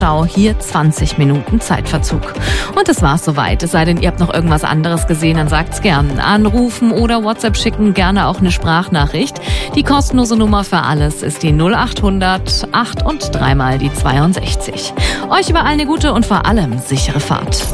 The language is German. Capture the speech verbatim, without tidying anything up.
Stau, hier zwanzig Minuten Zeitverzug. Und das war's soweit. Es sei denn, ihr habt noch irgendwas anderes gesehen, dann sagt's gern. Anrufen oder WhatsApp schicken, gerne auch eine Sprachnachricht. Die kostenlose Nummer für alles ist die null acht hundert acht und dreimal die zweiundsechzig. Euch überall eine gute und vor allem sichere Fahrt.